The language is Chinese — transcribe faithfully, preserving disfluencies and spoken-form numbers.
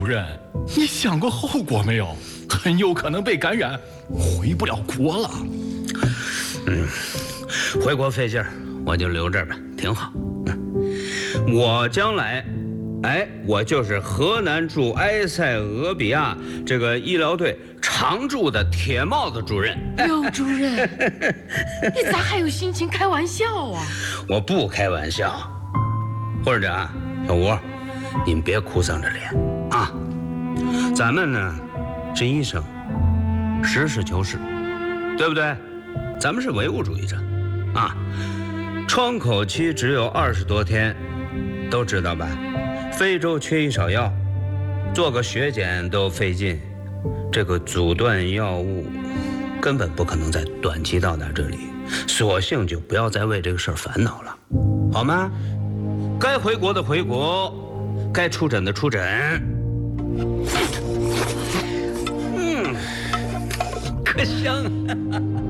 主任，你想过后果没有？很有可能被感染，回不了国了。 嗯，回国费劲儿，我就留这儿吧，挺好。嗯，我将来，哎，我就是河南驻埃塞俄比亚这个医疗队常驻的铁帽子主任。 刘主任，你咋还有心情开玩笑啊？ 我不开玩笑，或者啊，小吴，你们别哭丧着脸啊。咱们呢是医生，实事求是，对不对？咱们是唯物主义者啊。窗口期只有二十多天，都知道吧？非洲缺医少药，做个血检都费劲，这个阻断药物根本不可能在短期到达这里，索性就不要再为这个事儿烦恼了，好吗？该回国的回国，该出诊的出诊。嗯，可香啊。